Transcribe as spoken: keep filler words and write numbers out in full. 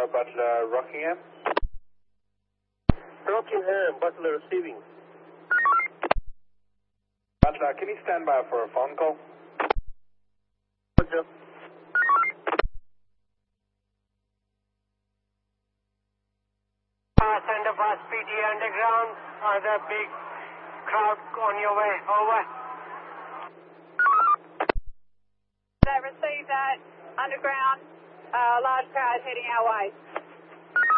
Tower Butler Rockingham. Rockingham, Butler receiving. Butler, can you stand by for a phone call? Roger. Send a bus P T underground. Are there big crowd on your way? Over. That received that underground, uh, large crowd heading our way.